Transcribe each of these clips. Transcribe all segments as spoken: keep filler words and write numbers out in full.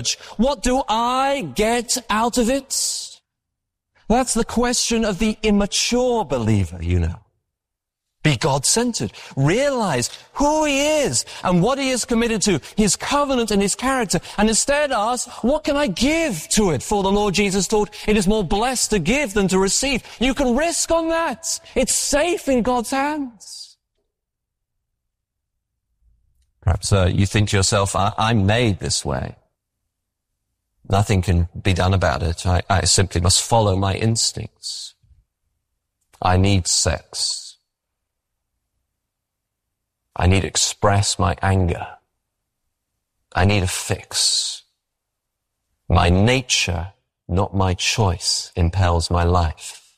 What do I get out of it? That's the question of the immature believer, you know. Be God-centered. Realize who he is and what he is committed to, his covenant and his character, and instead ask, what can I give to it? For the Lord Jesus taught, it is more blessed to give than to receive. You can risk on that. It's safe in God's hands. Perhaps uh, you think to yourself, I- I'm made this way. Nothing can be done about it. I, I simply must follow my instincts. I need sex. I need to express my anger. I need a fix. My nature, not my choice, impels my life.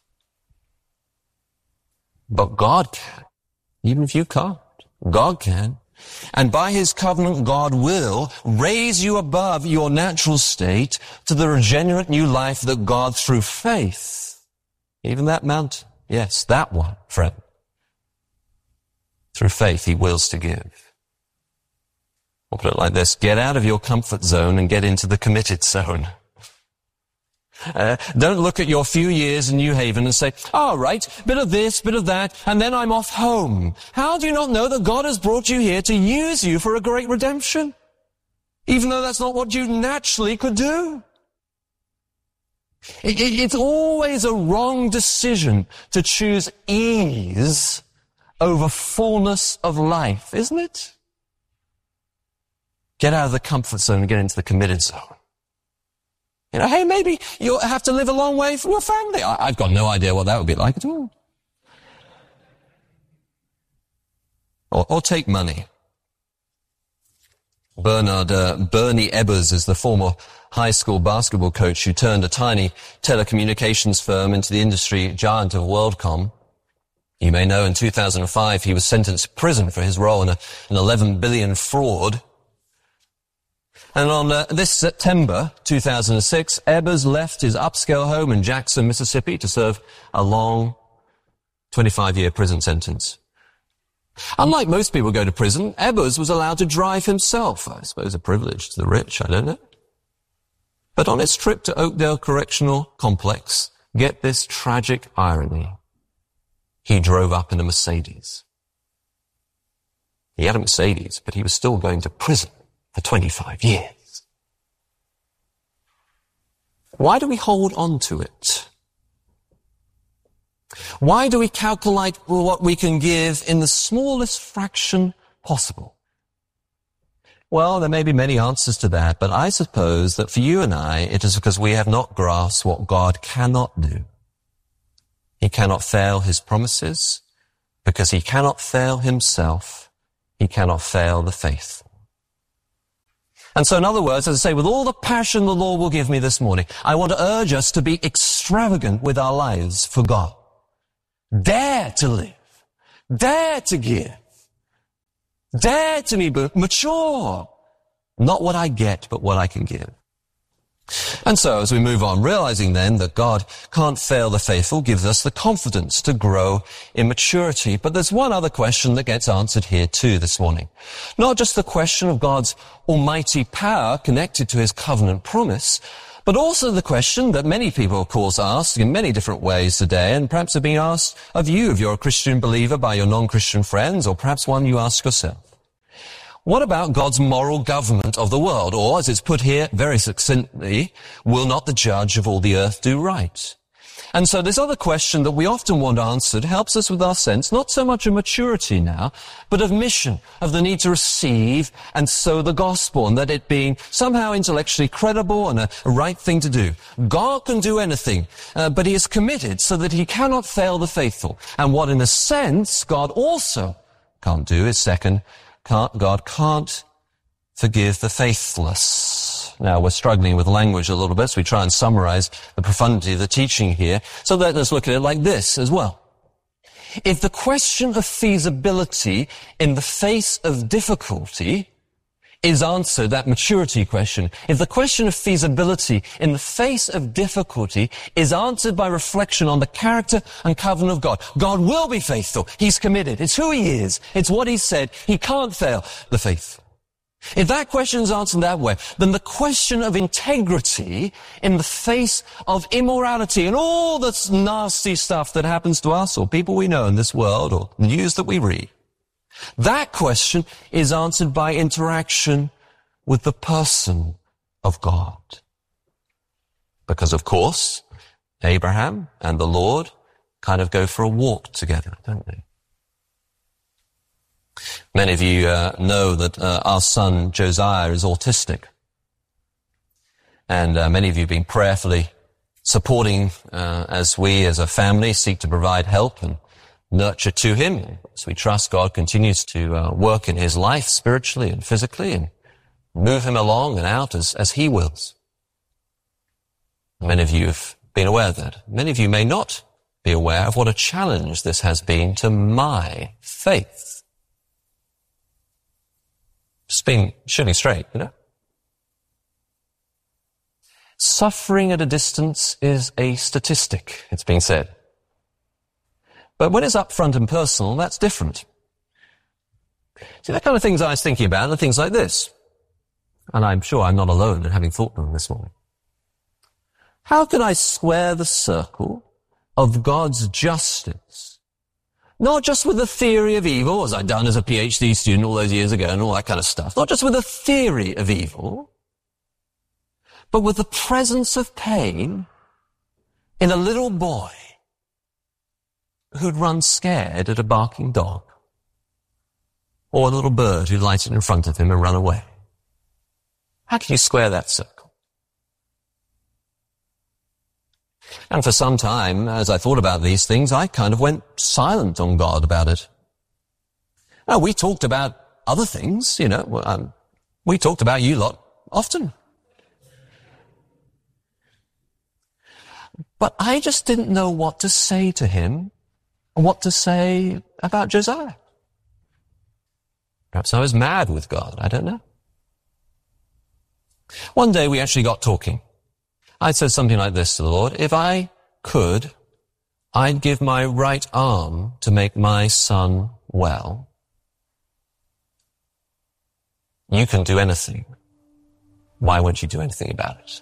But God can, even if you can't. God can. And by his covenant, God will raise you above your natural state to the regenerate new life that God, through faith, even that mountain, yes, that one, friend, through faith he wills to give. I'll put it like this: get out of your comfort zone and get into the committed zone. Uh, don't look at your few years in New Haven and say, all right, bit of this, bit of that, and then I'm off home. How do you not know that God has brought you here to use you for a great redemption? Even though that's not what you naturally could do. It, it, it's always a wrong decision to choose ease over fullness of life, isn't it? Get out of the comfort zone and get into the committed zone. You know, hey, maybe you'll have to live a long way from your family. I, I've got no idea what that would be like at all. Or, or take money. Bernard, uh, Bernie Ebbers is the former high school basketball coach who turned a tiny telecommunications firm into the industry giant of WorldCom. You may know in two thousand five he was sentenced to prison for his role in a, an eleven billion fraud. And on uh, this September two thousand six, Ebbers left his upscale home in Jackson, Mississippi to serve a long twenty-five year prison sentence. Unlike most people who go to prison, Ebbers was allowed to drive himself. I suppose a privilege to the rich, I don't know. But on his trip to Oakdale Correctional Complex, get this tragic irony. He drove up in a Mercedes. He had a Mercedes, but he was still going to prison for twenty-five years. Why do we hold on to it? Why do we calculate what we can give in the smallest fraction possible? Well, there may be many answers to that, but I suppose that for you and I, it is because we have not grasped what God cannot do. He cannot fail his promises, because he cannot fail himself. He cannot fail the faithful. And so in other words, as I say, with all the passion the Lord will give me this morning, I want to urge us to be extravagant with our lives for God. Dare to live. Dare to give. Dare to be mature. Not what I get, but what I can give. And so as we move on, realizing then that God can't fail the faithful gives us the confidence to grow in maturity. But there's one other question that gets answered here too this morning. Not just the question of God's almighty power connected to his covenant promise, but also the question that many people, of course, ask in many different ways today, and perhaps have been asked of you if you're a Christian believer by your non-Christian friends, or perhaps one you ask yourself. What about God's moral government of the world? Or, as it's put here very succinctly, will not the judge of all the earth do right? And so this other question that we often want answered helps us with our sense, not so much of maturity now, but of mission, of the need to receive and sow the gospel, and that it being somehow intellectually credible and a right thing to do. God can do anything, uh, but he is committed so that he cannot fail the faithful. And what in a sense God also can't do is second, Can't, God can't forgive the faithless. Now, we're struggling with language a little bit, so we try and summarize the profundity of the teaching here. So let us look at it like this as well. If the question of feasibility in the face of difficulty is answered, that maturity question, if the question of feasibility in the face of difficulty is answered by reflection on the character and covenant of God, God will be faithful. He's committed. It's who he is. It's what he said. He can't fail the faithful. If that question is answered that way, then the question of integrity in the face of immorality and all this nasty stuff that happens to us or people we know in this world or news that we read, that question is answered by interaction with the person of God. Because, of course, Abraham and the Lord kind of go for a walk together, don't they? Many of you uh, know that uh, our son Josiah is autistic. And uh, many of you have been prayerfully supporting uh, as we as a family seek to provide help and nurture to him. So we trust God continues to uh, work in his life spiritually and physically and move him along and out as, as he wills. Many of you have been aware of that. Many of you may not be aware of what a challenge this has been to my faith. Just being shooting straight, you know. Suffering at a distance is a statistic, it's been said. But when it's upfront and personal, that's different. See, the kind of things I was thinking about are things like this. And I'm sure I'm not alone in having thought of them this morning. How can I square the circle of God's justice? Not just with the theory of evil, as I'd done as a PhD student all those years ago and all that kind of stuff. Not just with the theory of evil, but with the presence of pain in a little boy who'd run scared at a barking dog, or a little bird who lighted in front of him and run away. How can you square that circle? And for some time, as I thought about these things, I kind of went silent on God about it. Now, we talked about other things, you know. Um, we talked about you lot often. But I just didn't know what to say to him or what to say about Josiah. Perhaps I was mad with God. I don't know. One day we actually got talking. I said something like this to the Lord: if I could, I'd give my right arm to make my son well. You can do anything. Why won't you do anything about it?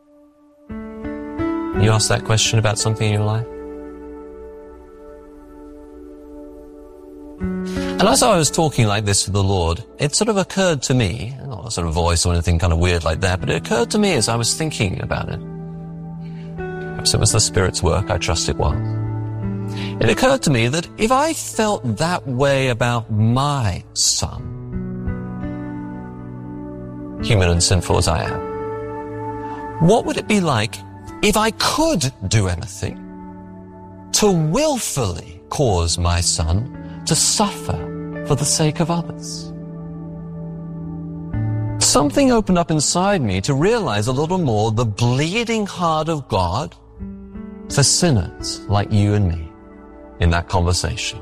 You ask that question about something in your life? And as I was talking like this to the Lord, it sort of occurred to me, not a sort of voice or anything kind of weird like that, but it occurred to me as I was thinking about it. Perhaps it was the Spirit's work, I trust it was. It occurred to me that if I felt that way about my son, human and sinful as I am, what would it be like if I could do anything to willfully cause my son to suffer for the sake of others? Something opened up inside me to realize a little more the bleeding heart of God for sinners like you and me in that conversation.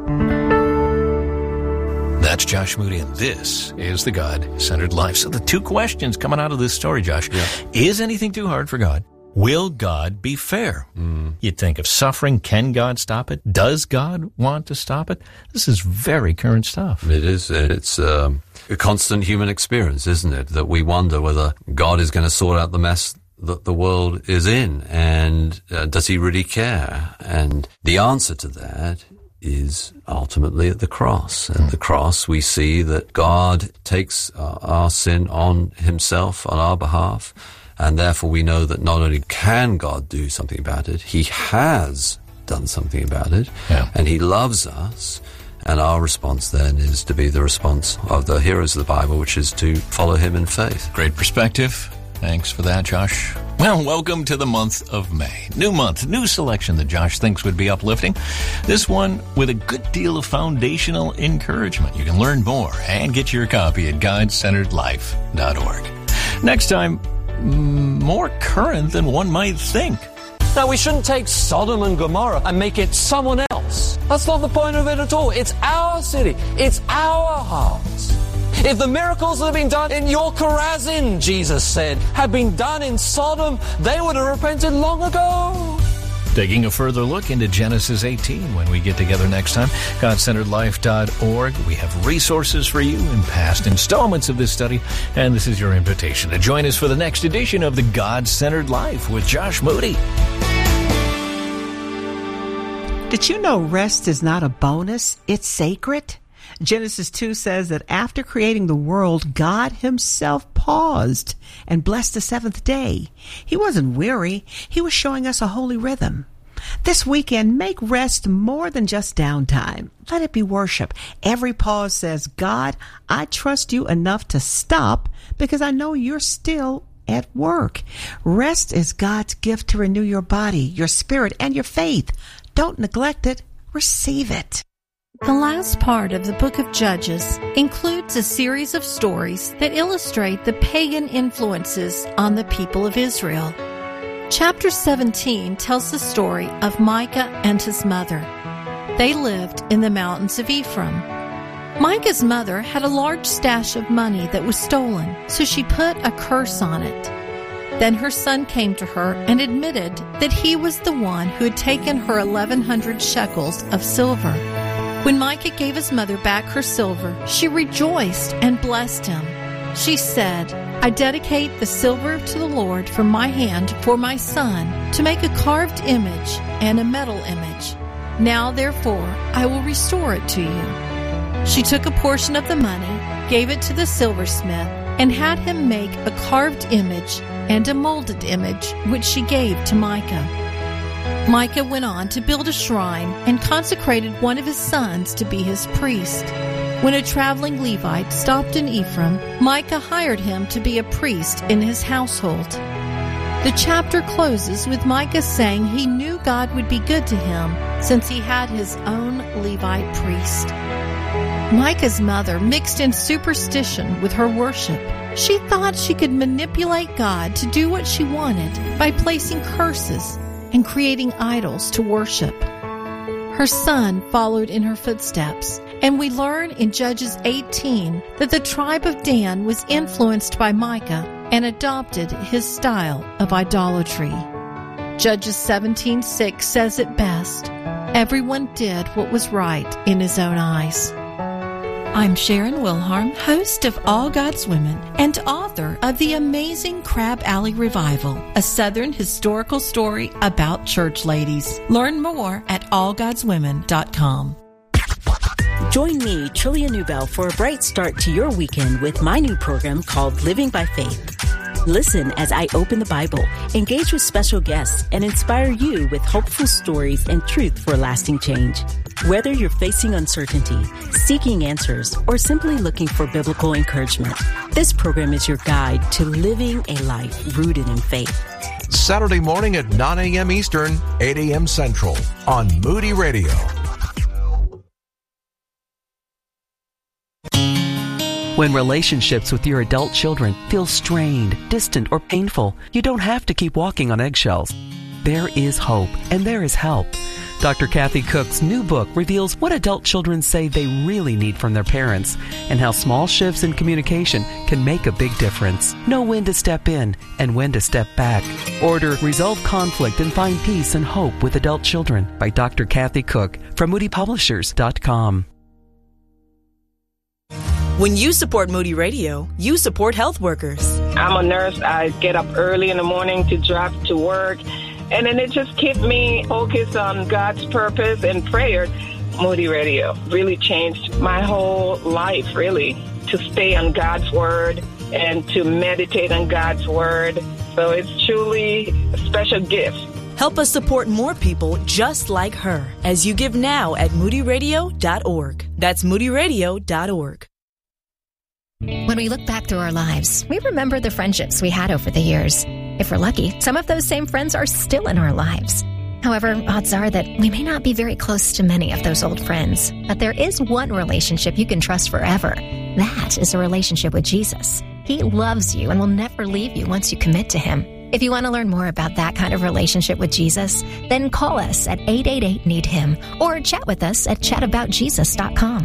That's Josh Moody, and this is the God-Centered Life. So the two questions coming out of this story, Josh, yeah. Is anything too hard for God? Will God be fair? Mm. You'd think of suffering. Can God stop it? Does God want to stop it? This is very current stuff. It is. It's um, a constant human experience, isn't it? That we wonder whether God is going to sort out the mess that the world is in. And uh, does he really care? And the answer to that is ultimately at the cross. At mm. the cross, we see that God takes uh, our sin on himself on our behalf. And therefore we know that not only can God do something about it, he has done something about it, yeah. And he loves us. And our response then is to be the response of the heroes of the Bible, which is to follow him in faith. Great perspective. Thanks for that, Josh. Well, welcome to the month of May. New month, new selection that Josh thinks would be uplifting. This one with a good deal of foundational encouragement. You can learn more and get your copy at God Centered Life dot org. Next time, more current than one might think. Now, we shouldn't take Sodom and Gomorrah and make it someone else. That's not the point of it at all. It's our city. It's our hearts. If the miracles that have been done in your Chorazin, Jesus said, had been done in Sodom, they would have repented long ago. Taking a further look into Genesis eighteen when we get together next time. God Centered Life dot org. We have resources for you in past installments of this study, and this is your invitation to join us for the next edition of the God-Centered Life with Josh Moody. Did you know rest is not a bonus? It's sacred. Genesis two says that after creating the world, God himself paused and blessed the seventh day. He wasn't weary. He was showing us a holy rhythm. This weekend, make rest more than just downtime. Let it be worship. Every pause says, God, I trust you enough to stop because I know you're still at work. Rest is God's gift to renew your body, your spirit, and your faith. Don't neglect it. Receive it. The last part of the book of Judges includes a series of stories that illustrate the pagan influences on the people of Israel. Chapter seventeen tells the story of Micah and his mother. They lived in the mountains of Ephraim. Micah's mother had a large stash of money that was stolen, so she put a curse on it. Then her son came to her and admitted that he was the one who had taken her eleven hundred shekels of silver. When Micah gave his mother back her silver, she rejoiced and blessed him. She said, I dedicate the silver to the Lord from my hand for my son to make a carved image and a metal image. Now, therefore, I will restore it to you. She took a portion of the money, gave it to the silversmith, and had him make a carved image and a molded image, which she gave to Micah. Micah went on to build a shrine and consecrated one of his sons to be his priest. When a traveling Levite stopped in Ephraim, Micah hired him to be a priest in his household. The chapter closes with Micah saying he knew God would be good to him since he had his own Levite priest. Micah's mother mixed in superstition with her worship. She thought she could manipulate God to do what she wanted by placing curses and creating idols to worship. Her son followed in her footsteps, and we learn in Judges eighteen that the tribe of Dan was influenced by Micah and adopted his style of idolatry. Judges seventeen six says it best, everyone did what was right in his own eyes. I'm Sharon Wilharm, host of All God's Women and author of The Amazing Crab Alley Revival, a Southern historical story about church ladies. Learn more at all gods women dot com. Join me, Trillia Newbell, for a bright start to your weekend with my new program called Living by Faith. Listen as I open the Bible, engage with special guests, and inspire you with hopeful stories and truth for lasting change. Whether you're facing uncertainty, seeking answers, or simply looking for biblical encouragement, this program is your guide to living a life rooted in faith. Saturday morning at nine a.m. Eastern, eight a.m. Central on Moody Radio. When relationships with your adult children feel strained, distant, or painful, you don't have to keep walking on eggshells. There is hope, and there is help. Doctor Kathy Cook's new book reveals what adult children say they really need from their parents and how small shifts in communication can make a big difference. Know when to step in and when to step back. Order Resolve Conflict and Find Peace and Hope with Adult Children by Doctor Kathy Cook from Moody Publishers dot com. When you support Moody Radio, you support health workers. I'm a nurse. I get up early in the morning to drive to work. And then it just keeps me focused on God's purpose and prayer. Moody Radio really changed my whole life, really, to stay on God's Word and to meditate on God's Word. So it's truly a special gift. Help us support more people just like her as you give now at moody radio dot org. That's moody radio dot org. When we look back through our lives, we remember the friendships we had over the years. If we're lucky, some of those same friends are still in our lives. However, odds are that we may not be very close to many of those old friends. But there is one relationship you can trust forever. That is a relationship with Jesus. He loves you and will never leave you once you commit to Him. If you want to learn more about that kind of relationship with Jesus, then call us at eight eight eight, need him or chat with us at chat about jesus dot com.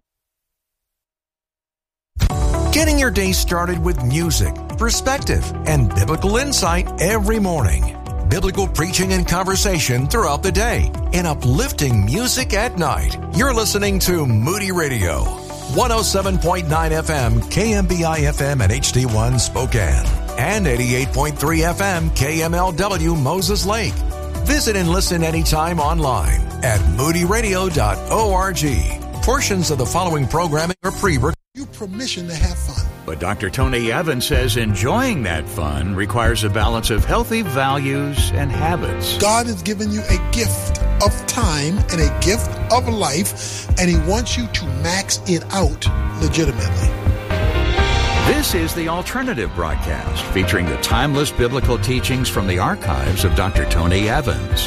Getting your day started with music, perspective, and biblical insight every morning. biblical preaching and conversation throughout the day and uplifting music at night. You're listening to Moody Radio, one oh seven point nine F M, K M B I F M at H D one Spokane, and eighty-eight point three F M, K M L W Moses Lake. Visit and listen anytime online at moody radio dot org. Portions of the following programming are pre-recorded. You permission to have fun. But Doctor Tony Evans says enjoying that fun requires a balance of healthy values and habits. God has given you a gift of time and a gift of life, and He wants you to max it out legitimately. This is the Alternative Broadcast, featuring the timeless biblical teachings from the archives of Doctor Tony Evans.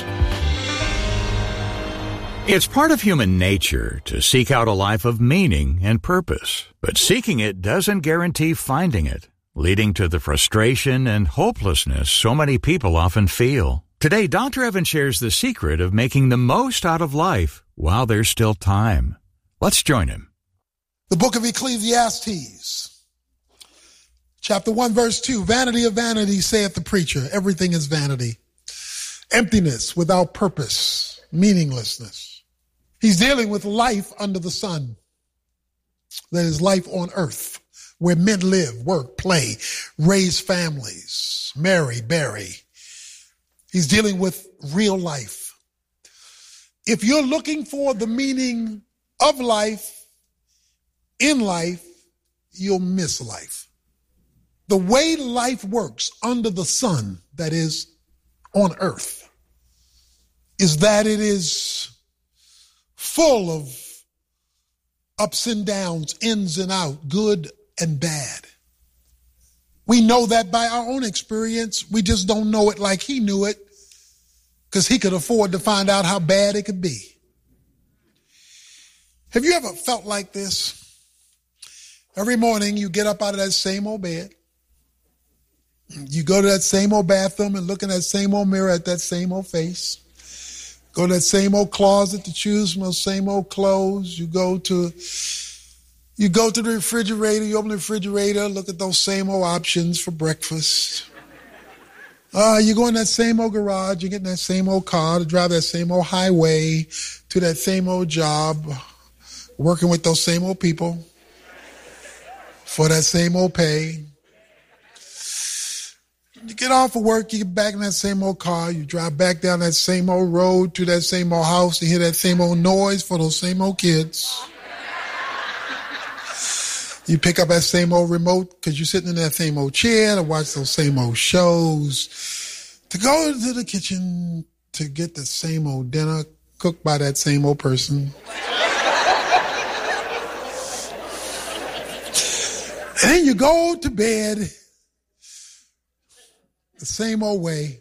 It's part of human nature to seek out a life of meaning and purpose, but seeking it doesn't guarantee finding it, leading to the frustration and hopelessness so many people often feel. Today, Doctor Evans shares the secret of making the most out of life while there's still time. Let's join him. The book of Ecclesiastes, chapter one, verse two, vanity of vanities, saith the preacher, everything is vanity. Emptiness without purpose, meaninglessness. He's dealing with life under the sun. That is life on earth, where men live, work, play, raise families, marry, bury. He's dealing with real life. If you're looking for the meaning of life, in life, you'll miss life. The way life works under the sun, that is, on earth, is that it is full of ups and downs, ins and out, good and bad. We know that by our own experience. We just don't know it like he knew it, because he could afford to find out how bad it could be. Have you ever felt like this? Every morning you get up out of that same old bed. You go to that same old bathroom and look in that same old mirror at that same old face. Go to that same old closet to choose from those same old clothes. You go to you go to the refrigerator, you open the refrigerator, look at those same old options for breakfast. Uh, you go in that same old garage, you get in that same old car to drive that same old highway to that same old job, working with those same old people for that same old pay. You get off of work, you get back in that same old car, you drive back down that same old road to that same old house, you hear that same old noise for those same old kids. You pick up that same old remote because you're sitting in that same old chair to watch those same old shows, to go to the kitchen to get the same old dinner cooked by that same old person. And then you go to bed the same old way,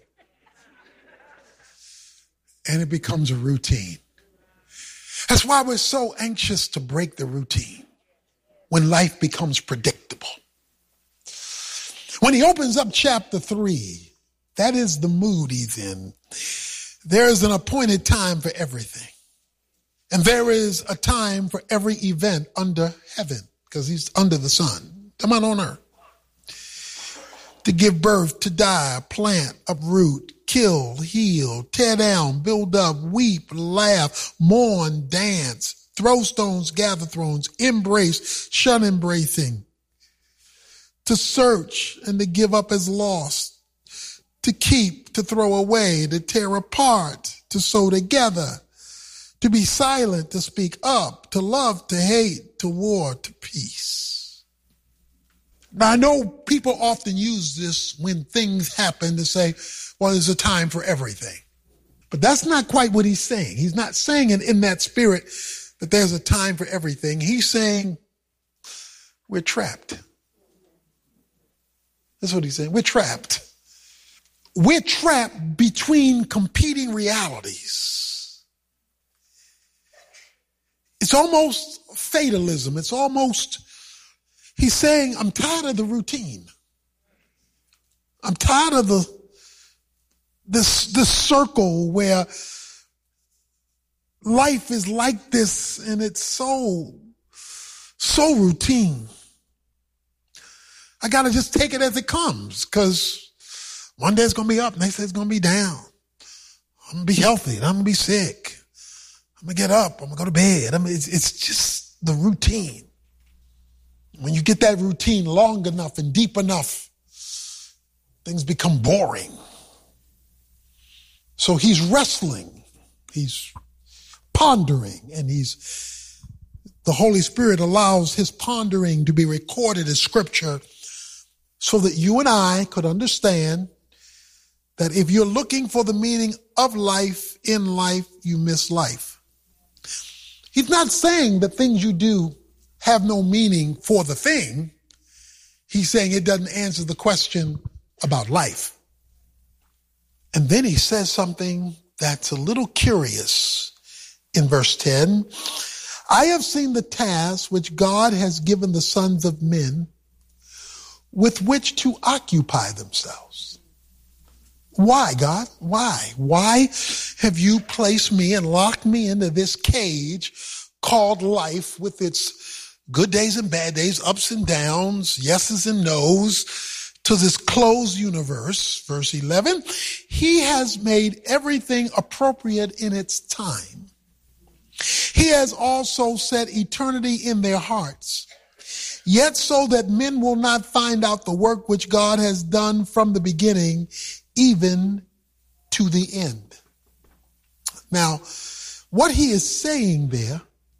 and it becomes a routine. That's why we're so anxious to break the routine when life becomes predictable. When he opens up chapter three, that is the mood he's in. There is an appointed time for everything. And there is a time for every event under heaven, because he's under the sun. Come on, on earth. To give birth, to die, plant, uproot, kill, heal, tear down, build up, weep, laugh, mourn, dance, throw stones, gather thrones, embrace, shun embracing, to search and to give up as lost, to keep, to throw away, to tear apart, to sew together, to be silent, to speak up, to love, to hate, to war, to peace. Now, I know people often use this when things happen to say, well, there's a time for everything. But that's not quite what he's saying. He's not saying it in that spirit that there's a time for everything. He's saying we're trapped. That's what he's saying. We're trapped. We're trapped between competing realities. It's almost fatalism. It's almost... He's saying, I'm tired of the routine. I'm tired of the this this circle where life is like this and it's so, so routine. I got to just take it as it comes because One day it's going to be up, next day it's going to be down. I'm going to be healthy, and I'm going to be sick. I'm going to get up, I'm going to go to bed. I mean, it's, it's just the routine. When you get that routine long enough and deep enough, things become boring. So he's wrestling, he's pondering, and he's, the Holy Spirit allows his pondering to be recorded as scripture so that you and I could understand that if you're looking for the meaning of life in life, you miss life. He's not saying that things you do have no meaning for the thing. He's saying it doesn't answer the question about life. And then he says something that's a little curious in verse ten. I have seen the task which God has given the sons of men with which to occupy themselves. Why, God? Why? Why have you placed me and locked me into this cage called life with its good days and bad days, ups and downs, yeses and nos, to this closed universe? Verse eleven, he has made everything appropriate in its time. He has also set eternity in their hearts, yet so that men will not find out the work which God has done from the beginning, even to the end. Now, what he is saying there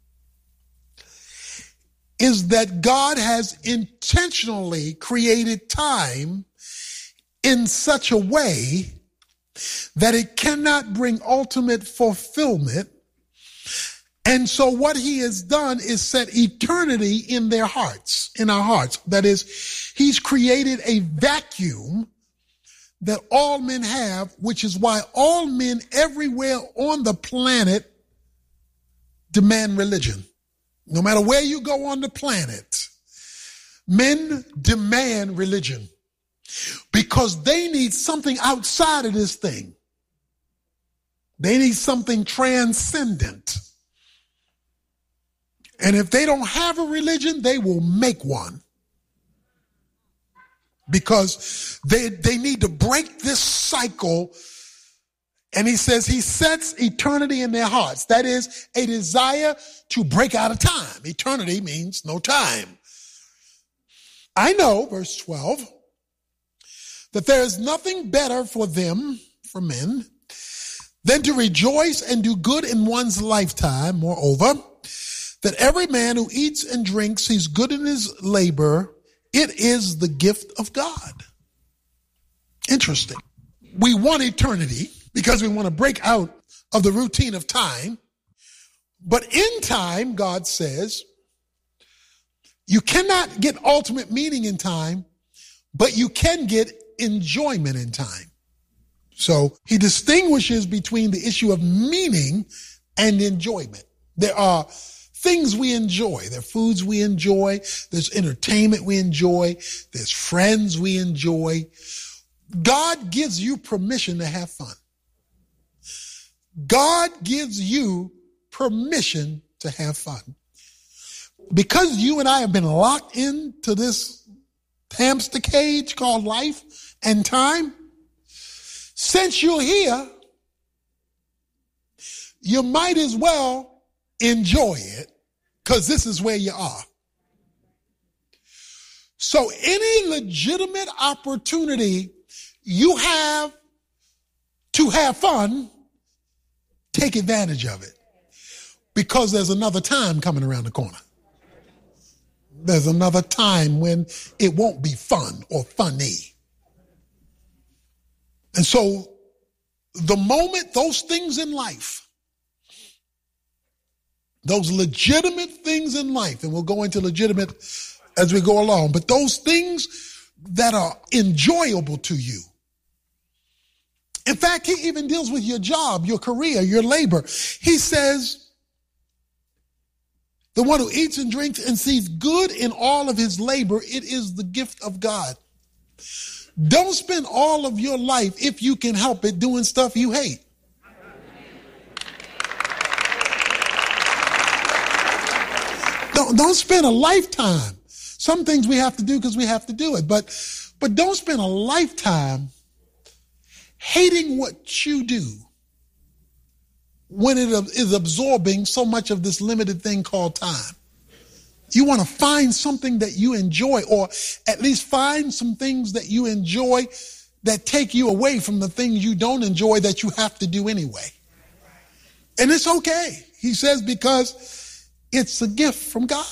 is that God has intentionally created time in such a way that it cannot bring ultimate fulfillment. And so what he has done is set eternity in their hearts, in our hearts. That is, he's created a vacuum that all men have, which is why all men everywhere on the planet demand religion. No matter where you go on the planet, men demand religion because they need something outside of this thing. They need something transcendent. And if they don't have a religion, they will make one. Because they, they need to break this cycle. And he says he sets eternity in their hearts. That is a desire to break out of time. Eternity means no time. I know, verse twelve, that there is nothing better for them, for men, than to rejoice and do good in one's lifetime. Moreover, that every man who eats and drinks sees good in his labor. It is the gift of God. Interesting. We want eternity because we want to break out of the routine of time. But in time, God says, you cannot get ultimate meaning in time, but you can get enjoyment in time. So he distinguishes between the issue of meaning and enjoyment. There are things we enjoy. There are foods we enjoy. There's entertainment we enjoy. There's friends we enjoy. God gives you permission to have fun. God gives you permission to have fun. Because you and I have been locked into this hamster cage called life and time, since you're here, you might as well enjoy it because this is where you are. So any legitimate opportunity you have to have fun, take advantage of it because there's another time coming around the corner. There's another time when it won't be fun or funny. And so the moment those things in life, those legitimate things in life, and we'll go into legitimate as we go along, but those things that are enjoyable to you. In fact, he even deals with your job, your career, your labor. He says, the one who eats and drinks and sees good in all of his labor, it is the gift of God. Don't spend all of your life, if you can help it, doing stuff you hate. Don't, don't spend a lifetime. Some things we have to do because we have to do it, but, but don't spend a lifetime hating what you do when it is absorbing so much of this limited thing called time. You want to find something that you enjoy, or at least find some things that you enjoy that take you away from the things you don't enjoy that you have to do anyway. And it's okay, he says, because it's a gift from God.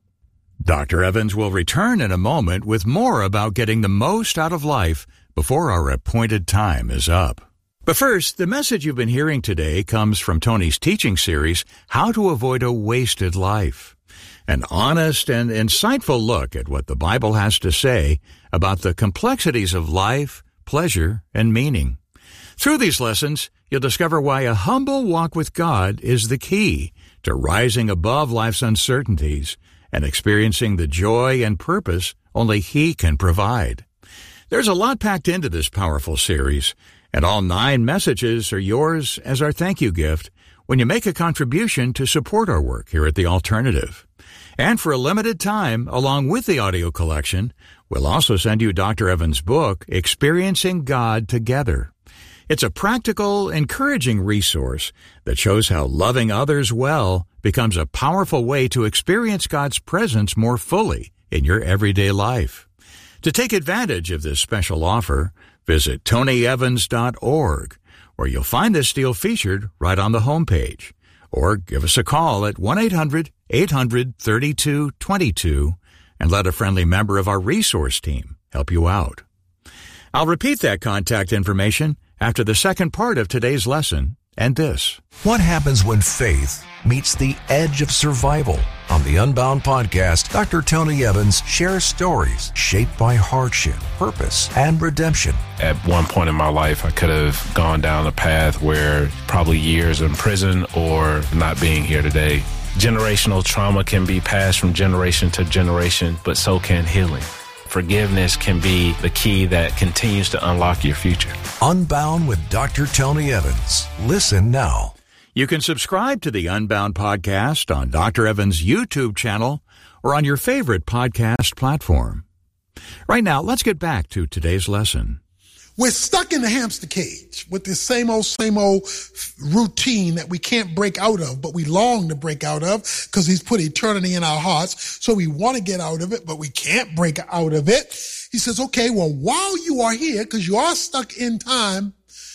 Doctor Evans will return in a moment with more about getting the most out of life before our appointed time is up. But first, the message you've been hearing today comes from Tony's teaching series, How to Avoid a Wasted Life. An honest and insightful look at what the Bible has to say about the complexities of life, pleasure, and meaning. Through these lessons, you'll discover why a humble walk with God is the key to rising above life's uncertainties and experiencing the joy and purpose only He can provide. There's a lot packed into this powerful series, and all nine messages are yours as our thank you gift when you make a contribution to support our work here at The Alternative. And for a limited time, along with the audio collection, we'll also send you Doctor Evans' book, Experiencing God Together. It's a practical, encouraging resource that shows how loving others well becomes a powerful way to experience God's presence more fully in your everyday life. To take advantage of this special offer, visit tony evans dot org, where you'll find this deal featured right on the homepage. Or give us a call at one eight hundred eight hundred thirty-two twenty-two and let a friendly member of our resource team help you out. I'll repeat that contact information after the second part of today's lesson and this. What happens when faith meets the edge of survival? On the Unbound podcast, Doctor Tony Evans shares stories shaped by hardship, purpose, and redemption. At one point in my life, I could have gone down a path where probably years in prison or not being here today. Generational trauma can be passed from generation to generation, but so can healing. Forgiveness can be the key that continues to unlock your future. Unbound with Doctor Tony Evans. Listen now. You can subscribe to the Unbound podcast on Doctor Evans' YouTube channel or on your favorite podcast platform. Right now, let's get back to today's lesson. We're stuck in the hamster cage with this same old, same old routine that we can't break out of, but we long to break out of because He's put eternity in our hearts. So we want to get out of it, but we can't break out of it. He says, okay, well, while you are here, because you are stuck in time,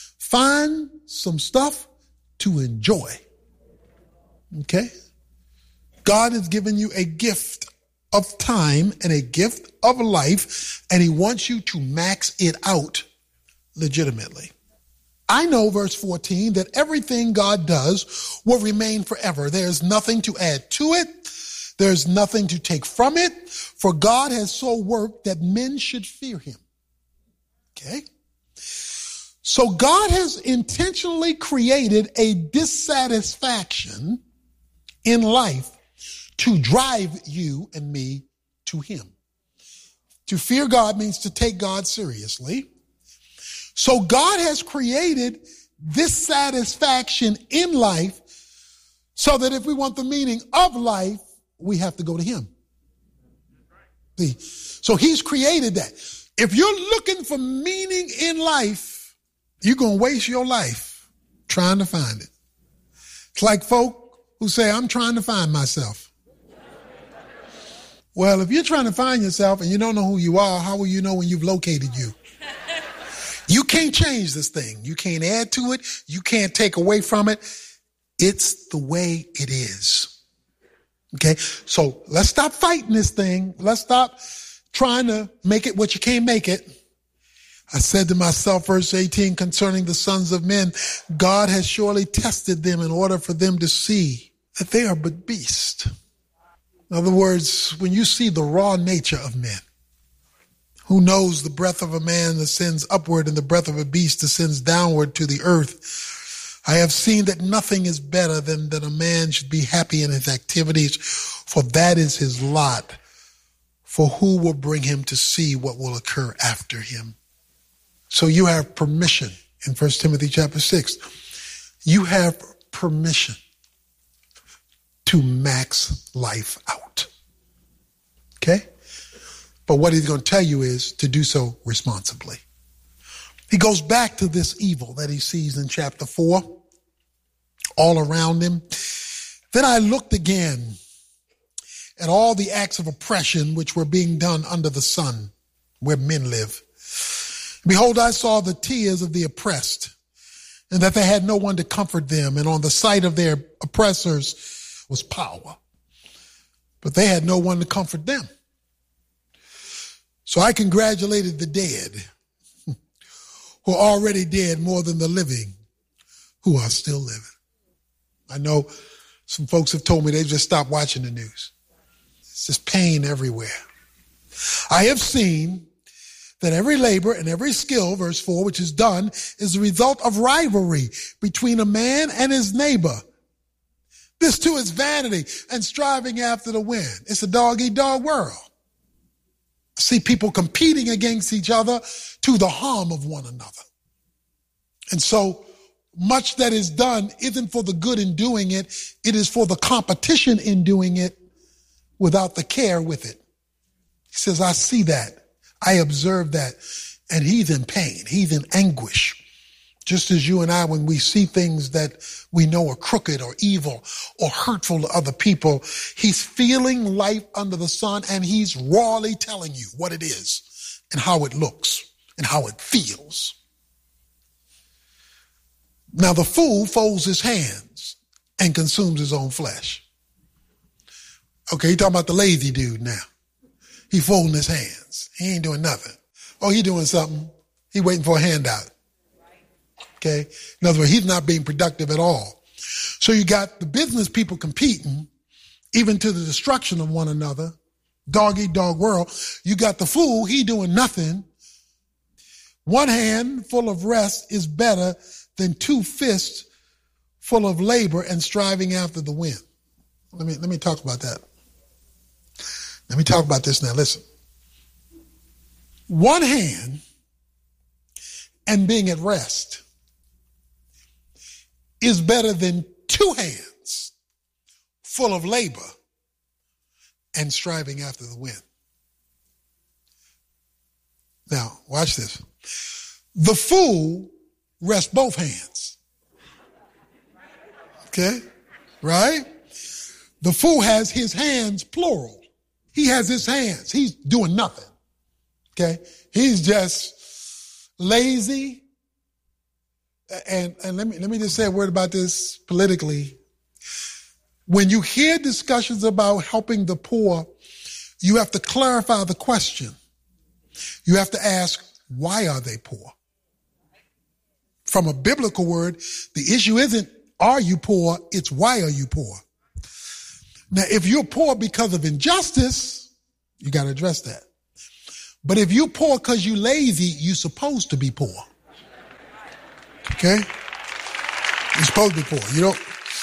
find some stuff to enjoy. Okay? God has given you a gift of time and a gift of life, and He wants you to max it out legitimately. I know, verse fourteen, that everything God does will remain forever. There's nothing to add to it. There's nothing to take from it. For God has so worked that men should fear Him. Okay? So God has intentionally created a dissatisfaction in life to drive you and me to Him. To fear God means to take God seriously. So God has created this satisfaction in life so that if we want the meaning of life, we have to go to Him. See? So He's created that. If you're looking for meaning in life, you're going to waste your life trying to find it. It's like folk who say, I'm trying to find myself. Well, if you're trying to find yourself and you don't know who you are, how will you know when you've located you? You can't change this thing. You can't add to it. You can't take away from it. It's the way it is. Okay? So let's stop fighting this thing. Let's stop trying to make it what you can't make it. I said to myself, verse eighteen, concerning the sons of men, God has surely tested them in order for them to see that they are but beasts. In other words, when you see the raw nature of men, who knows the breath of a man ascends upward and the breath of a beast ascends downward to the earth, I have seen that nothing is better than that a man should be happy in his activities, for that is his lot. For who will bring him to see what will occur after him? So you have permission in First Timothy chapter six. You have permission to max life out. Okay? But what He's going to tell you is to do so responsibly. He goes back to this evil that he sees in chapter four, all around him. Then I looked again at all the acts of oppression which were being done under the sun, where men live. Behold, I saw the tears of the oppressed, and that they had no one to comfort them, and on the sight of their oppressors was power, but they had no one to comfort them. So I congratulated the dead, who are already dead, more than the living, who are still living. I know some folks have told me they just stopped watching the news. It's just pain everywhere. I have seen that every labor and every skill, verse four, which is done, is the result of rivalry between a man and his neighbor. This too is vanity and striving after the wind. It's a dog-eat-dog world. I see people competing against each other to the harm of one another. And so much that is done isn't for the good in doing it. It is for the competition in doing it without the care with it. He says, I see that. I observe that. And he's in pain. He's in anguish. Just as you and I, when we see things that we know are crooked or evil or hurtful to other people, he's feeling life under the sun, and he's rawly telling you what it is and how it looks and how it feels. Now the fool folds his hands and consumes his own flesh. Okay, he's talking about the lazy dude now. He folding his hands. He ain't doing nothing. Oh, he doing something. He waiting for a handout. Okay. In other words, he's not being productive at all. So you got the business people competing, even to the destruction of one another. Dog eat dog world. You got the fool. He doing nothing. One hand full of rest is better than two fists full of labor and striving after the wind. Let me, let me talk about that. Let me talk about this now. Listen. One hand and being at rest is better than two hands full of labor and striving after the wind. Now, watch this. The fool rests both hands. Okay? Right? The fool has his hands plural. He has his hands. He's doing nothing. Okay? He's just lazy. And, and let me, let me just say a word about this politically. When you hear discussions about helping the poor, you have to clarify the question. You have to ask, why are they poor? From a biblical word, the issue isn't, are you poor? It's, why are you poor? Now, if you're poor because of injustice, you got to address that. But if you're poor because you're lazy, you're supposed to be poor. Okay? You're supposed to be poor. You don't.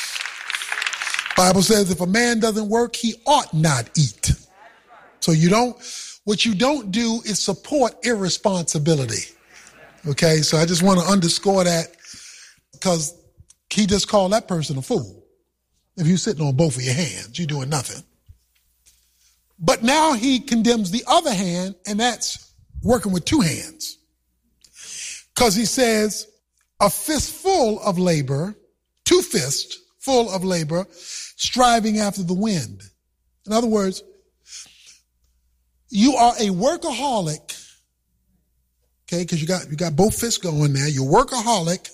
Bible says if a man doesn't work, he ought not eat. So you don't, what you don't do is support irresponsibility. Okay? So I just want to underscore that, because he just called that person a fool. If you're sitting on both of your hands, you're doing nothing. But now he condemns the other hand, and that's working with two hands. Because he says a fistful of labor, two fists full of labor, striving after the wind. In other words, you are a workaholic, okay, because you got, you got both fists going there. You're a workaholic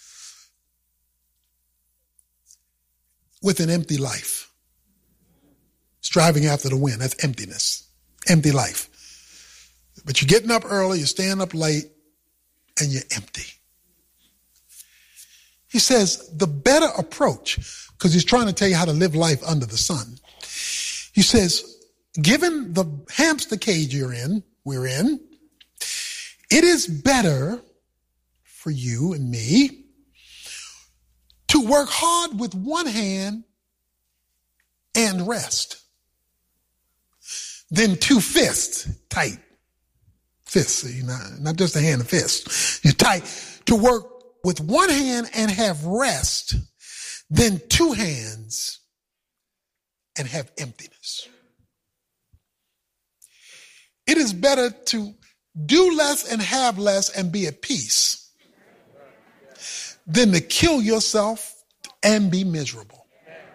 with an empty life. Striving after the wind. That's emptiness. Empty life. But you're getting up early, you're staying up late, and you're empty. He says the better approach, because he's trying to tell you how to live life under the sun. He says, given the hamster cage you're in, we're in, it is better for you and me to work hard with one hand and rest than two fists, tight fists, you know, not just a hand, a fist. You're tight to work with one hand and have rest than two hands and have emptiness. It is better to do less and have less and be at peace than to kill yourself and be miserable.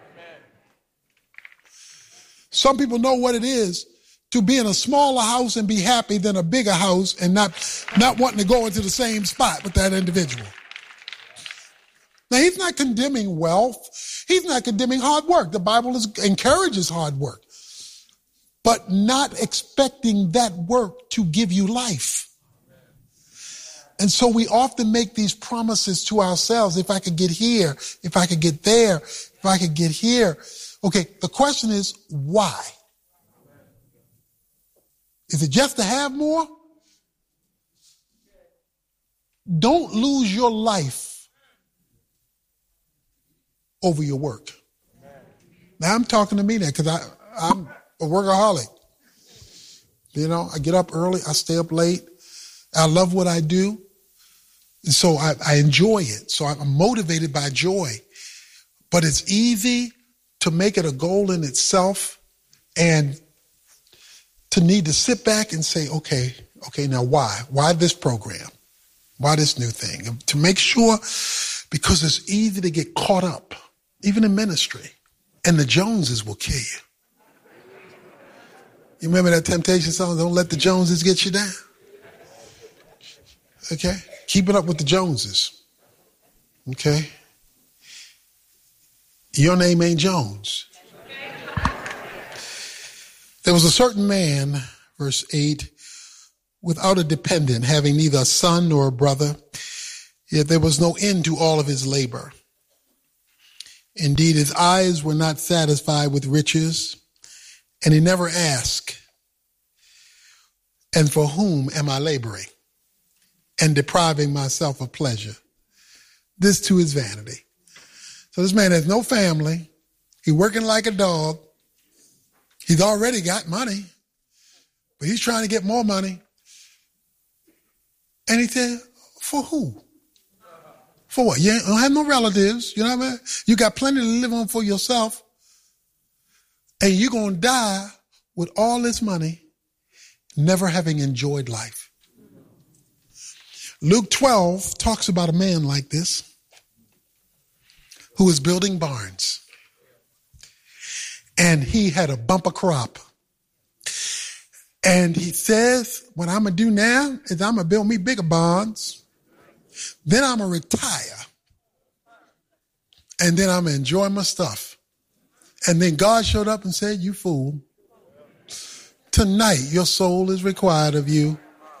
Some people know what it is to be in a smaller house and be happy than a bigger house and not, not wanting to go into the same spot with that individual. Now, he's not condemning wealth. He's not condemning hard work. The Bible is, encourages hard work, but not expecting that work to give you life. And so we often make these promises to ourselves. If I could get here, if I could get there, if I could get here. Okay, the question is, why? Is it just to have more? Don't lose your life over your work. Now I'm talking to me now because I I'm a workaholic. You know, I get up early, I stay up late. I love what I do. And so I, I enjoy it. So I'm motivated by joy. But it's easy to make it a goal in itself and to need to sit back and say, okay, okay, now why? Why this program? Why this new thing? And to make sure, because it's easy to get caught up, even in ministry, and the Joneses will kill you. You remember that Temptation song, don't let the Joneses get you down? Okay? Keep it up with the Joneses. Okay? Your name ain't Jones. There was a certain man, verse eight, without a dependent, having neither a son nor a brother, yet there was no end to all of his labor. Indeed, his eyes were not satisfied with riches, and he never asked, and for whom am I laboring and depriving myself of pleasure? This too is vanity. So this man has no family. He's working like a dog. He's already got money, but he's trying to get more money. And he said, for who? For what? You don't have no relatives. You know what I mean? You got plenty to live on for yourself. And you're going to die with all this money, never having enjoyed life. Luke twelve talks about a man like this who was building barns. And he had a bumper crop. And he says, what I'm going to do now is I'm going to build me bigger barns. Then I'm going to retire. And then I'm going to enjoy my stuff. And then God showed up and said, you fool. Tonight, your soul is required of you.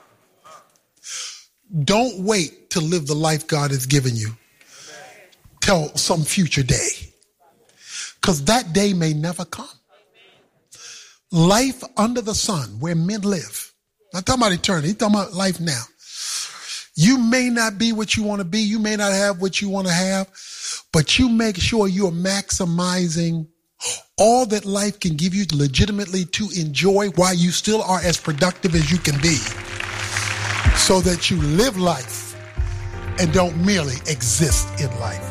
Don't wait to live the life God has given you till some future day. Because that day may never come. Life under the sun, where men live. Not talking about eternity, he's talking about life now. You may not be what you want to be. You may not have what you want to have. But you make sure you're maximizing all that life can give you legitimately to enjoy while you still are as productive as you can be. So that you live life and don't merely exist in life.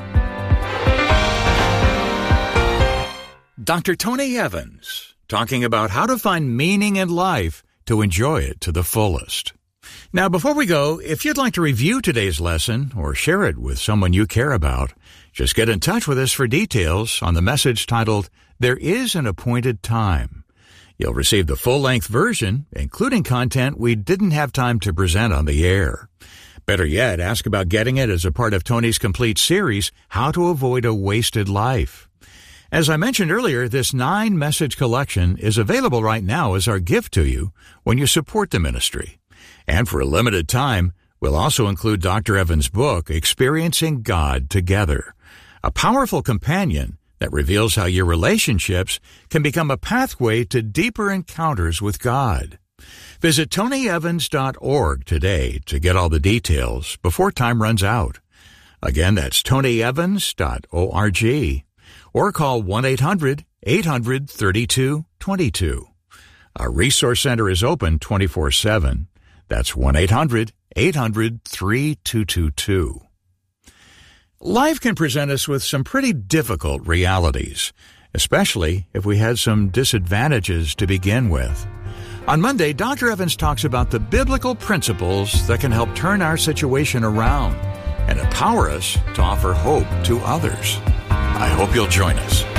Doctor Tony Evans, talking about how to find meaning in life to enjoy it to the fullest. Now, before we go, if you'd like to review today's lesson or share it with someone you care about, just get in touch with us for details on the message titled, There is an Appointed Time. You'll receive the full-length version, including content we didn't have time to present on the air. Better yet, ask about getting it as a part of Tony's complete series, How to Avoid a Wasted Life. As I mentioned earlier, this nine-message collection is available right now as our gift to you when you support the ministry. And for a limited time, we'll also include Doctor Evans' book, Experiencing God Together, a powerful companion that reveals how your relationships can become a pathway to deeper encounters with God. Visit tony evans dot org today to get all the details before time runs out. Again, that's tony evans dot org. Or call one eight hundred eight hundred thirty-two twenty-two. Our resource center is open twenty-four seven. That's one eight hundred eight hundred thirty-two twenty-two. Life can present us with some pretty difficult realities, especially if we had some disadvantages to begin with. On Monday, Doctor Evans talks about the biblical principles that can help turn our situation around and empower us to offer hope to others. I hope you'll join us.